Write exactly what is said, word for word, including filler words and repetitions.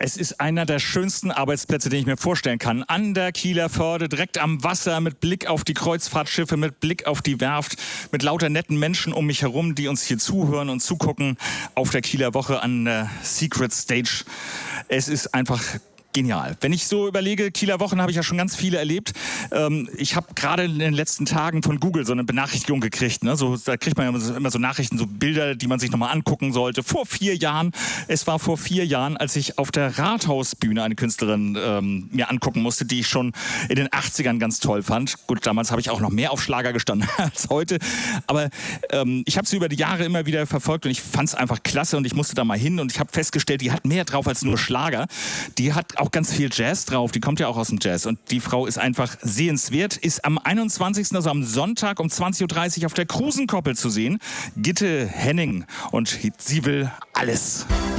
Es ist einer der schönsten Arbeitsplätze, den ich mir vorstellen kann. An der Kieler Förde, direkt am Wasser, mit Blick auf die Kreuzfahrtschiffe, mit Blick auf die Werft, mit lauter netten Menschen um mich herum, die uns hier zuhören und zugucken auf der Kieler Woche an der Secret Stage. Es ist einfach genial. Wenn ich so überlege, Kieler Wochen habe ich ja schon ganz viele erlebt. Ähm, ich habe gerade in den letzten Tagen von Google so eine Benachrichtigung gekriegt. Ne? So, da kriegt man ja immer so, immer so Nachrichten, so Bilder, die man sich nochmal angucken sollte. Vor vier Jahren, es war vor vier Jahren, als ich auf der Rathausbühne eine Künstlerin ähm, mir angucken musste, die ich schon in den achtzigern ganz toll fand. Gut, damals habe ich auch noch mehr auf Schlager gestanden als heute. Aber ähm, ich habe sie über die Jahre immer wieder verfolgt und ich fand es einfach klasse und ich musste da mal hin und ich habe festgestellt, die hat mehr drauf als nur Schlager. Die hat auch ganz viel Jazz drauf, die kommt ja auch aus dem Jazz und die Frau ist einfach sehenswert, ist am einundzwanzigsten, also am Sonntag um zwanzig Uhr dreißig auf der Krusenkoppel zu sehen. Gitte Henning und sie will alles.